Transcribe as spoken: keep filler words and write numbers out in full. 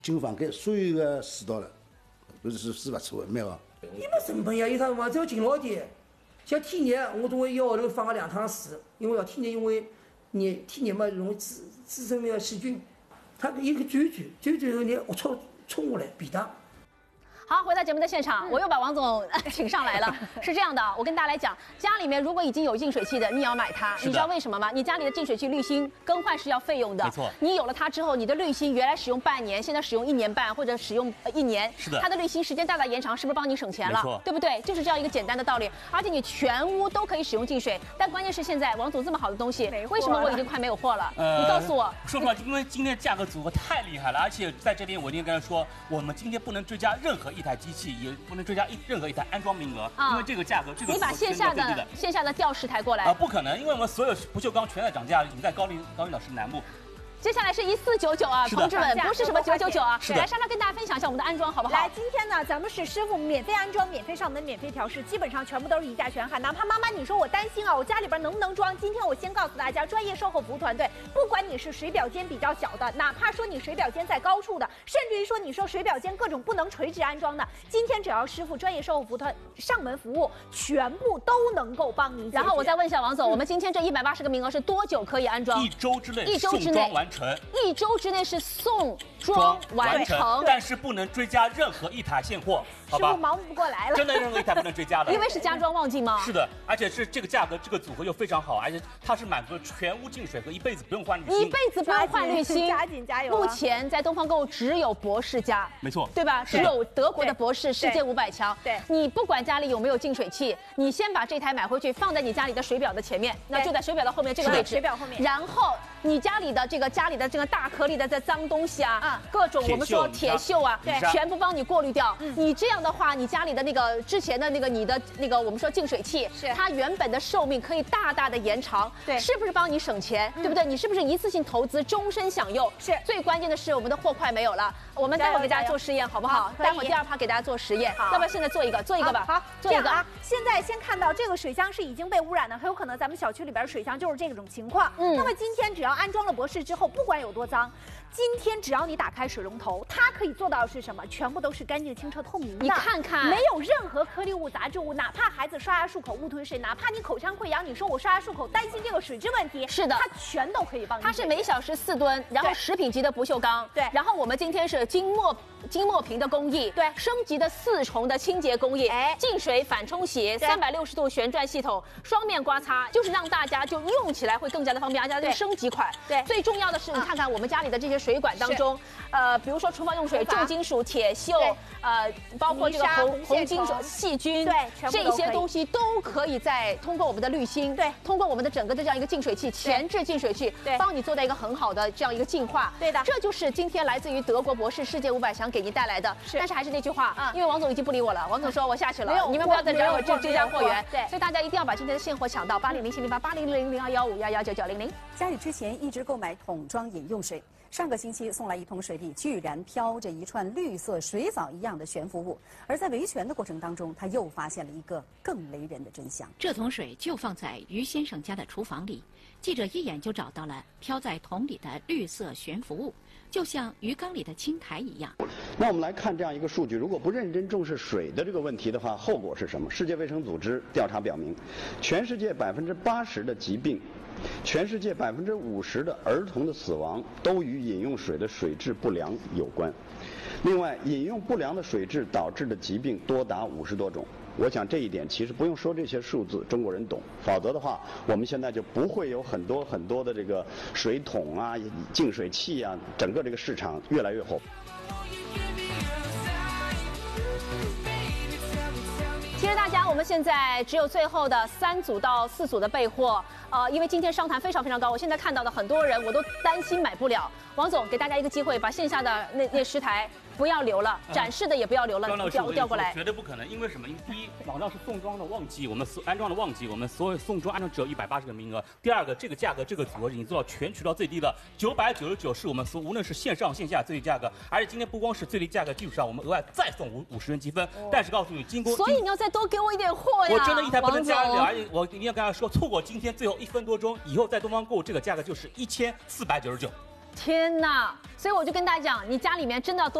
金房间所有的渠道了，都是是不错的，蛮好。 你们成本呀，有啥嘛？只要进老点，像体热，我总会一个号头放个两趟水，因为要体热，因为你体热嘛容易滋滋生那个细菌，它一个转转转转后你冲冲过来避挡。 好，回到节目的现场，我又把王总请上来了。是这样的，我跟大家来讲，家里面如果已经有净水器的，你也要买它。你知道为什么吗？你家里的净水器滤芯更换是要费用的。 没错。 你有了它之后，你的滤芯原来使用半年，现在使用一年半或者使用一年， 是的。 它的滤芯时间大大延长，是不是帮你省钱了？ 没错， 对不对？就是这样一个简单的道理。而且你全屋都可以使用净水，但关键是现在王总这么好的东西，为什么我已经快没有货了？呃、你告诉我。 说实话，因为今天价格组合太厉害了，而且在这边我一定跟他说，我们今天不能追加任何一台机器，也不能追加一任何一台安装名额，啊、因为这个价格，这个你把线下的线下的吊石抬过来啊、呃，不可能，因为我们所有不锈钢全在涨价，已经在高领高领导师南部。 接下来是一四九九啊，同志们，不是什么九九九啊，来莎莎跟大家分享一下我们的安装好不好？ 来，今天呢，咱们是师傅免费安装、免费上门、免费调试，基本上全部都是一价全含。哪怕妈妈你说我担心啊，我家里边能不能装？今天我先告诉大家，专业售后服务团队，不管你是水表间比较小的，哪怕说你水表间在高处的，甚至于说你说水表间各种不能垂直安装的，今天只要师傅专业售后服务团上门服务，全部都能够帮您。 然后我再问一下王总，嗯、我们今天这一百八十个名额是多久可以安装？ 一周之内， 一周之内完成， 一周。之内是送装完成， 但是不能追加任何一台现货，好吧？ 师傅忙不过来了， 真的任何一台不能追加的， 因为是家装旺季吗？ 是的，而且是这个价格，这个组合又非常好，而且它是满足全屋净水和一辈子不用换滤芯， 一辈子不用换滤芯， 加紧加油！ 目前在东方购物只有博士家， 没错， 对吧？只有德国的博士，世界五百强。 对， 你不管家里有没有净水器，你先把这台买回去，放在你家里的水表的前面，那就在水表的后面这个位置， 水表后面， 然后。你家里的这个家里的这个大颗粒的这脏东西啊，啊，各种我们说铁锈啊， 对， 全部帮你过滤掉。嗯，你这样的话，你家里的那个之前的那个你的那个我们说净水器， 是它原本的寿命可以大大的延长， 对， 是不是帮你省钱？对不对？你是不是一次性投资，终身享用？ 是。 最关键的是我们的货快没有了，我们待会儿给大家做实验好不好？待会儿第二趴给大家做实验，要不要现在做一个？做一个吧。 好， 做一个啊。现在先看到这个水箱是已经被污染的，很有可能咱们小区里边水箱就是这种情况。嗯，那么今天只要安装了博士之后，不管有多脏，今天只要你打开水龙头，它可以做到的是什么？全部都是干净、清澈、透明的。 你看看， 没有任何颗粒物、杂质物，哪怕孩子刷牙漱口误吞水，哪怕你口腔溃疡，你说我刷牙漱口担心这个水质问题， 是的， 它全都可以帮你。 它是每小时四吨，然后食品级的不锈钢， 对， 然后我们今天是金墨金墨瓶的工艺， 对， 升级的四重的清洁工艺，哎，净水反冲洗，三百六十度旋转系统，双面刮擦，就是让大家就用起来会更加的方便，而且它是升级款。 对， 最重要的是，你看看我们家里的这些水管当中，呃，比如说厨房用水，重金属、铁锈，呃，包括这个红红金属、细菌， 对， 这些东西都可以在通过我们的滤芯， 对， 通过我们的整个的这样一个净水器，前置净水器， 对， 帮你做到一个很好的这样一个净化。 对的， 这就是今天来自于德国博士世界五百强给您带来的。是，但是还是那句话，嗯，因为王总已经不理我了，王总说我下去了，你们不要再找我追追加货源。对，所以大家一定要把今天的现货抢到八零零七零八八零零零二幺五幺幺九九零零。 家里之前一直购买桶装饮用水，上个星期送来一桶水里居然飘着一串绿色水藻一样的悬浮物，而在维权的过程当中，他又发现了一个更雷人的真相。 这桶水就放在于先生家的厨房里，记者一眼就找到了飘在桶里的绿色悬浮物，就像鱼缸里的青苔一样。 那我们来看这样一个数据，如果不认真重视水的这个问题的话，后果是什么？世界卫生组织调查表明，全世界百分之八十的疾病，全世界百分之五十的儿童的死亡都与饮用水的水质不良有关。另外，饮用不良的水质导致的疾病多达五十多种。我想这一点其实不用说这些数字，中国人懂。否则的话，我们现在就不会有很多很多的这个水桶啊、净水器啊，整个这个市场越来越火。 其实大家，我们现在只有最后的三组到四组的备货，呃，因为今天商谈非常非常高，我现在看到的很多人我都担心买不了。王总给大家一个机会，把线下的那那十台不要留了，展示的也不要留了，调调过来。 绝对不可能，因为什么？因为第一，网上是送装的旺季，我们所安装的旺季，我们所有送装安装只有一百八十个名额。第二个，这个价格这个组合已经做到全渠道最低的九百九十九，是我们所无论是线上线下最低价格。而且今天不光是最低价格基础上，我们额外再送五五十元积分。哦、但是告诉你，经过所以你要再多给我一点货呀！ 我真的一台不能加了，而且我一定要跟大家说，错过今天最后一分多钟，以后在东方购物这个价格就是一千四百九十九。 天哪！所以我就跟大家讲，你家里面真的要多。